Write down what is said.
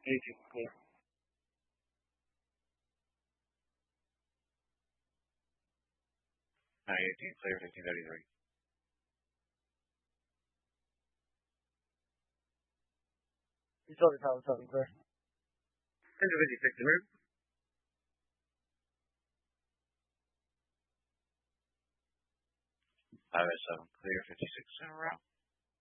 18 clear. 918 clear, 1533. Utility Tower 7 clear. Engine 56 clear. IS7 clear, 56 in a row.